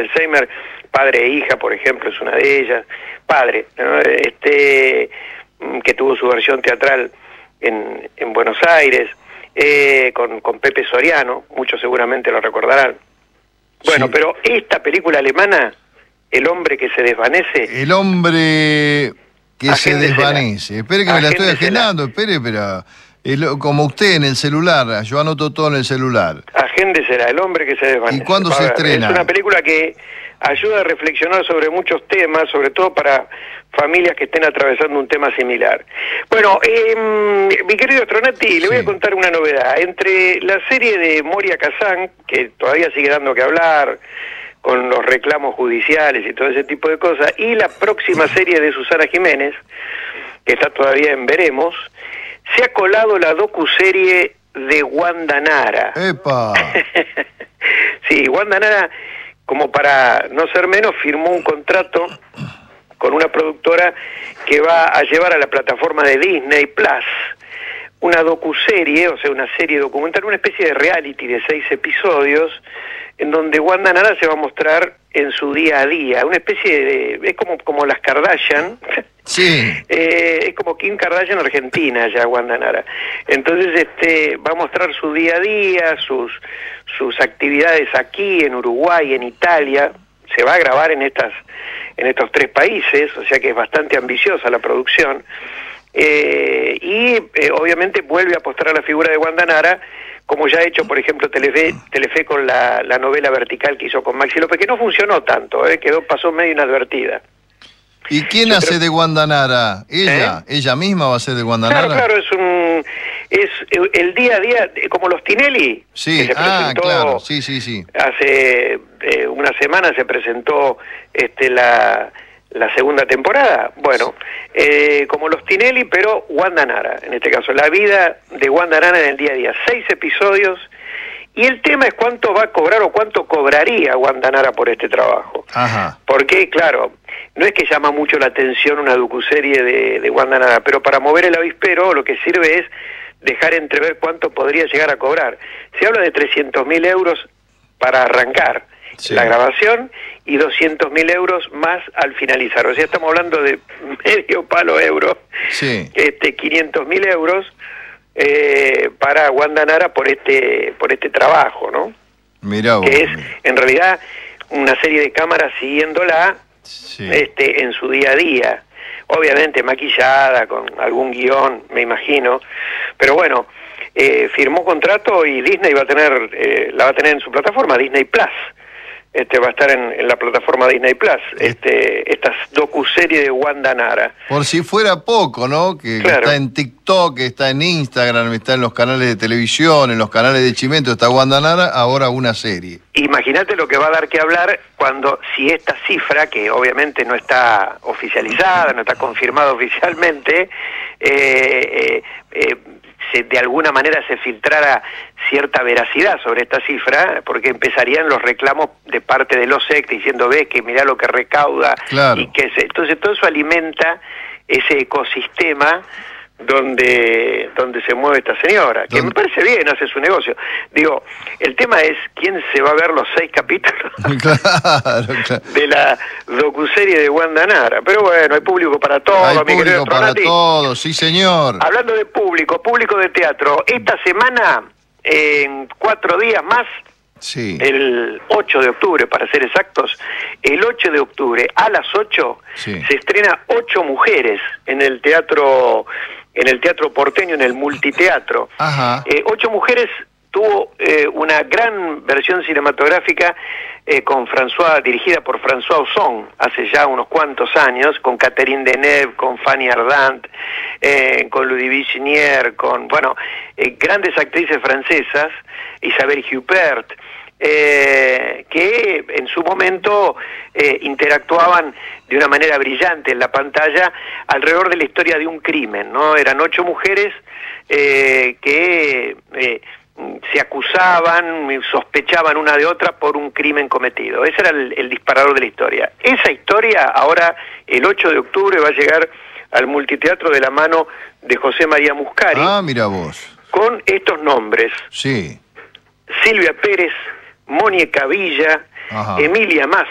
Alzheimer, padre e hija, por ejemplo, es una de ellas, padre, ¿no? Que tuvo su versión teatral en Buenos Aires, con Pepe Soriano, muchos seguramente lo recordarán. Bueno, sí. Pero esta película alemana, El hombre que se desvanece... El hombre que se desvanece. Espere que me la estoy agendando, espere, pero... como usted en el celular, yo anoto todo en el celular. Agéndesela, El hombre que se desvanece. ¿Y cuándo se estrena? Es una película que ayuda a reflexionar sobre muchos temas, sobre todo para familias que estén atravesando un tema similar. Bueno, mi querido Stronati, le voy a contar una novedad. Entre la serie de Moria Kazan, que todavía sigue dando que hablar, con los reclamos judiciales y todo ese tipo de cosas, y la próxima serie de Susana Jiménez, que está todavía en veremos, se ha colado la docuserie de Wanda Nara. ¡Epa! Sí, Wanda Nara, como para no ser menos, firmó un contrato con una productora que va a llevar a la plataforma de Disney Plus una docuserie, o sea, una serie documental, una especie de reality de 6 episodios, en donde Wanda Nara se va a mostrar en su día a día, una especie de... es como las Kardashian. Sí. Es como Kim Kardashian Argentina ya, Wanda Nara. Entonces va a mostrar su día a día, sus actividades aquí, en Uruguay, en Italia. Se va a grabar en estos 3 países, o sea que es bastante ambiciosa la producción. Obviamente vuelve a apostar a la figura de Wanda Nara, como ya ha hecho, por ejemplo, Telefe con la novela vertical que hizo con Maxi López, que no funcionó tanto, pasó medio inadvertida. ¿Y quién hace de Wanda Nara? ¿Ella? ¿Ella misma va a ser de Wanda Nara? Claro, es el día a día, como los Tinelli. Sí, que se presentó claro, sí. Hace una semana se presentó la segunda temporada. Bueno, como los Tinelli, pero Wanda Nara, en este caso, la vida de Wanda Nara en el día a día. 6 episodios, y el tema es cuánto va a cobrar o cuánto cobraría Wanda Nara por este trabajo. Ajá. Porque, claro, no es que llama mucho la atención una docuserie de Wanda Nara, pero para mover el avispero lo que sirve es dejar entrever cuánto podría llegar a cobrar. Se habla de 300.000 euros para arrancar la grabación y 200.000 euros más al finalizar. O sea, estamos hablando de medio palo euro, 500.000 euros para Wanda Nara por este trabajo, ¿no? Mirá vos, que es en realidad una serie de cámaras siguiéndola en su día a día, obviamente maquillada con algún guión, me imagino, pero bueno, firmó contrato y Disney la va a tener en su plataforma Disney Plus. Va a estar en la plataforma Disney Plus, esta docuserie de Wanda Nara. Por si fuera poco, ¿no? Que está en TikTok, está en Instagram, está en los canales de televisión, en los canales de Chimento, está Wanda Nara, ahora una serie. Imagínate lo que va a dar que hablar si esta cifra, que obviamente no está oficializada, no está confirmada oficialmente, de alguna manera se filtrara cierta veracidad sobre esta cifra, porque empezarían los reclamos de parte de los SEC diciendo, ves que mirá lo que recauda, y entonces todo eso alimenta ese ecosistema donde se mueve esta señora, que me parece bien, hace su negocio. Digo, el tema es quién se va a ver los 6 capítulos de la docuserie de Wanda Nara. Pero bueno, hay público para todo, hay público para todo, sí señor. Hablando de público de teatro, esta semana, en 4 días más, el 8 de octubre, para ser exactos, el 8 de octubre a las 8 se estrena 8 mujeres en el teatro porteño, en el multiteatro. 8 mujeres tuvo una gran versión cinematográfica dirigida por François Ozon hace ya unos cuantos años, con Catherine Deneuve, con Fanny Ardant, con Ludivine Ginière, con grandes actrices francesas, Isabelle Huppert, que en su momento interactuaban de una manera brillante en la pantalla alrededor de la historia de un crimen, ¿no? Eran 8 mujeres que se acusaban, sospechaban una de otra por un crimen cometido. Ese era el disparador de la historia. Esa historia ahora, el 8 de octubre, va a llegar al multiteatro de la mano de José María Muscari. Mira vos. Con estos nombres. Silvia Pérez, Mónica Villa, Emilia Massa,